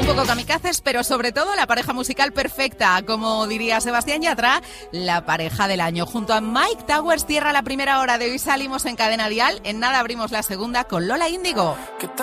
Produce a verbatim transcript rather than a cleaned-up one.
un poco kamikazes, pero sobre todo la pareja musical perfecta, como diría Sebastián Yatra, la pareja del año. Junto a Mike Towers cierra la primera hora de Hoy Salimos en Cadena Dial. En nada abrimos la segunda con Lola Índigo.